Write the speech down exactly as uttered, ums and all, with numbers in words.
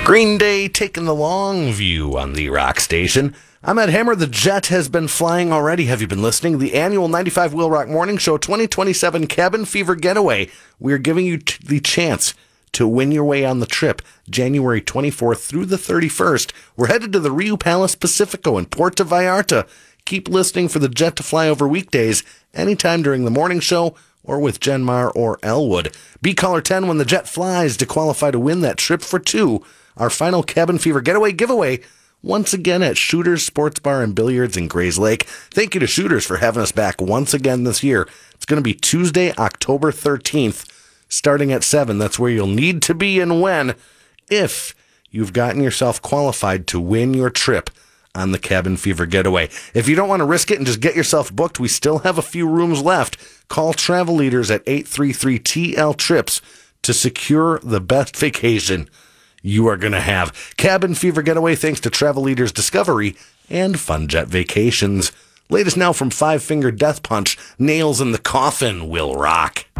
Green Day taking the long view on the rock station. I'm Ed Hammer. The jet has been flying already. Have you been listening? The annual ninety-five Wheel Rock Morning Show twenty twenty-seven Cabin Fever Getaway. We're giving you t- the chance to win your way on the trip January twenty-fourth through the thirty-first. We're headed to the Rio Palace Pacifico in Puerto Vallarta. Keep listening for the jet to fly over weekdays anytime during the morning show or with Jen Mar or Elwood. Be caller ten when the jet flies to qualify to win that trip for two. Our final Cabin Fever Getaway giveaway, once again at Shooters Sports Bar and Billiards in Grays Lake. Thank you to Shooters for having us back once again this year. It's going to be Tuesday, October thirteenth, starting at seven. That's where you'll need to be and when, if you've gotten yourself qualified to win your trip on the Cabin Fever Getaway. If you don't want to risk it and just get yourself booked, we still have a few rooms left. Call Travel Leaders at eight three three T L Trips to secure the best vacation you are going to have. Cabin Fever Getaway thanks to Travel Leaders Discovery and FunJet Vacations. Latest now from Five Finger Death Punch, Nails in the Coffin will rock.